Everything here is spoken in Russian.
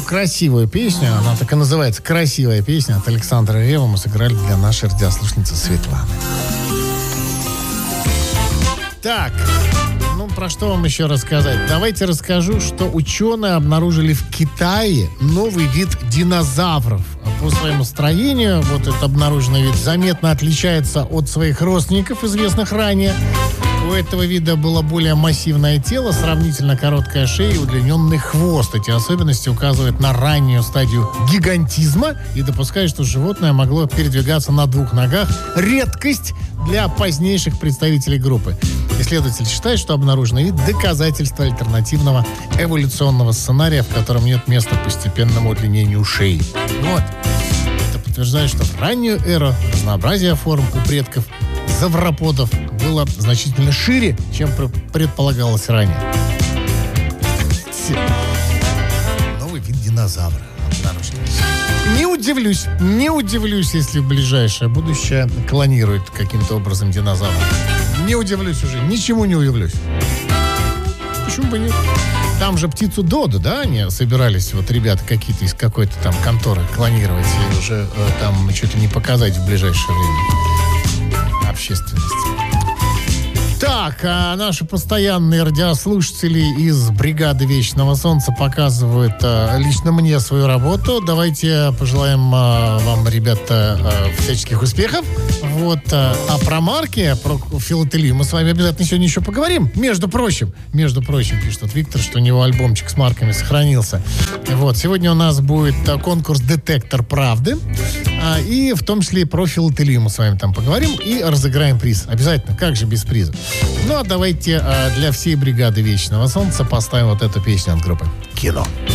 красивую песню, она так и называется «Красивая песня» от Александра Ревва мы сыграли для нашей радиослушницы Светланы. Так, про что вам еще рассказать? Давайте расскажу, что ученые обнаружили в Китае новый вид динозавров. По своему строению вот этот обнаруженный вид заметно отличается от своих родственников, известных ранее. У этого вида было более массивное тело, сравнительно короткая шея и удлиненный хвост. Эти особенности указывают на раннюю стадию гигантизма и допускают, что животное могло передвигаться на двух ногах. Редкость для позднейших представителей группы. Исследователь считает, что обнаруженный вид – доказательство альтернативного эволюционного сценария, в котором нет места постепенному удлинению шеи. Вот. Это подтверждает, что в раннюю эру разнообразие форм у предков завроподов было значительно шире, чем предполагалось ранее. Новый вид динозавра обнаружен. Не удивлюсь, если в ближайшее будущее клонируют каким-то образом динозавра. Не удивлюсь уже, ничему не удивлюсь. Почему бы нет? Там же птицу Доду, да, они собирались, вот ребята какие-то из какой-то там конторы клонировать и уже там что-то не показать в ближайшее время общественности. Так, а наши постоянные радиослушатели из бригады Вечного Солнца показывают лично мне свою работу. Давайте пожелаем вам, ребята, всяческих успехов. Вот, а про марки, про филателию мы с вами обязательно сегодня еще поговорим. Между прочим, пишет вот Виктор, что у него альбомчик с марками сохранился. Вот, сегодня у нас будет конкурс «Детектор правды». И в том числе и про филателию мы с вами там поговорим и разыграем приз. Обязательно, как же без приза. Ну, а давайте для всей бригады Вечного Солнца поставим вот эту песню от группы «Кино».